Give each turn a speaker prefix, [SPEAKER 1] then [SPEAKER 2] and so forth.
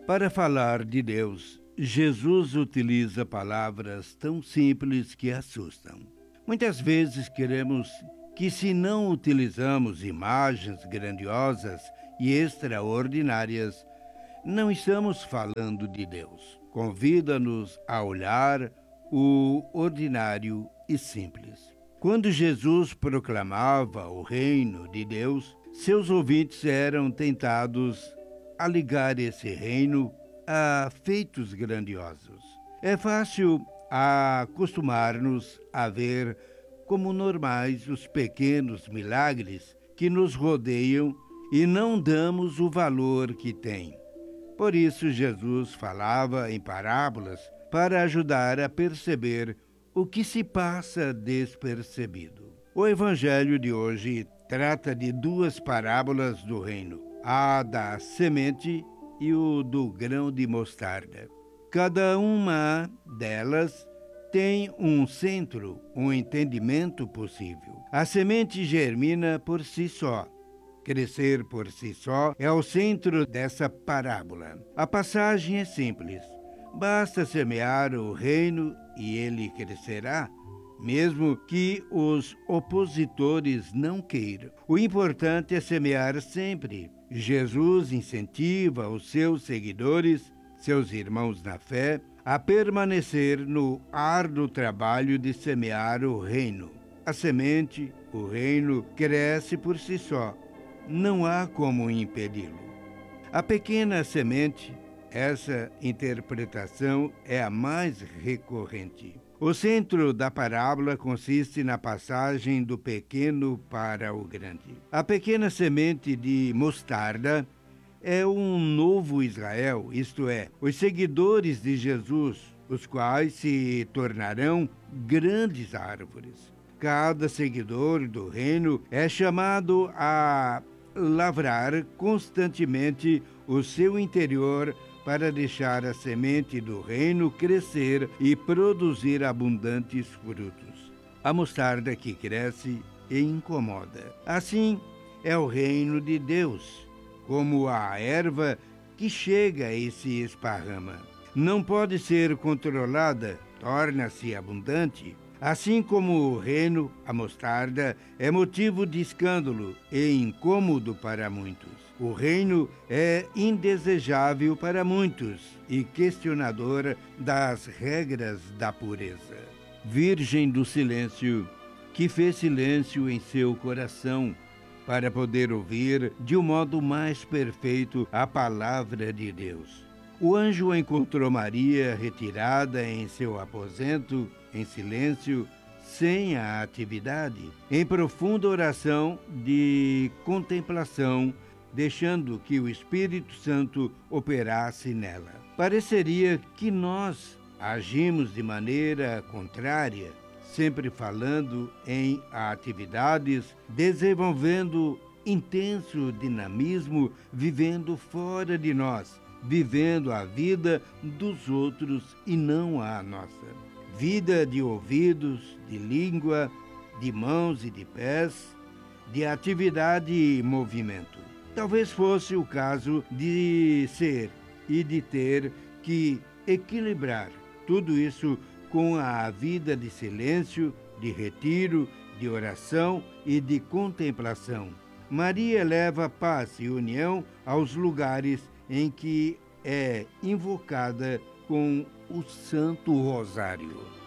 [SPEAKER 1] Para falar de Deus, Jesus utiliza palavras tão simples que assustam. Muitas vezes queremos que, se não utilizamos imagens grandiosas e extraordinárias, não estamos falando de Deus. Convida-nos a olhar o ordinário e simples. Quando Jesus proclamava o reino de Deus, seus ouvintes eram tentados a ligar esse reino a feitos grandiosos. É fácil acostumar-nos a ver como normais os pequenos milagres que nos rodeiam e não damos o valor que têm. Por isso, Jesus falava em parábolas para ajudar a perceber o que se passa despercebido. O Evangelho de hoje trata de duas parábolas do reino, a da semente e o do grão de mostarda. Cada uma delas tem um centro, um entendimento possível. A semente germina por si só. Crescer por si só é o centro dessa parábola. A passagem é simples. Basta semear o reino e ele crescerá, mesmo que os opositores não queiram. O importante é semear sempre. Jesus incentiva os seus seguidores, seus irmãos na fé, a permanecer no árduo trabalho de semear o reino. A semente, o reino, cresce por si só. Não há como impedi-lo. A pequena semente, essa interpretação é a mais recorrente. O centro da parábola consiste na passagem do pequeno para o grande. A pequena semente de mostarda é um novo Israel, isto é, os seguidores de Jesus, os quais se tornarão grandes árvores. Cada seguidor do reino é chamado a lavrar constantemente o seu interior para deixar a semente do reino crescer e produzir abundantes frutos. A mostarda que cresce e incomoda. Assim é o reino de Deus, como a erva que chega e se esparrama. Não pode ser controlada, torna-se abundante. Assim como o reino, a mostarda, é motivo de escândalo e incômodo para muitos. O reino é indesejável para muitos e questionador das regras da pureza. Virgem do silêncio, que fez silêncio em seu coração, para poder ouvir de um modo mais perfeito a palavra de Deus. O anjo encontrou Maria retirada em seu aposento, em silêncio, sem a atividade, em profunda oração de contemplação, deixando que o Espírito Santo operasse nela. Pareceria que nós agimos de maneira contrária, sempre falando em atividades, desenvolvendo intenso dinamismo, vivendo fora de nós, vivendo a vida dos outros e não a nossa. Vida de ouvidos, de língua, de mãos e de pés, de atividade e movimento. Talvez fosse o caso de ser e de ter que equilibrar tudo isso com a vida de silêncio, de retiro, de oração e de contemplação. Maria leva paz e união aos lugares em que é invocada com o Santo Rosário.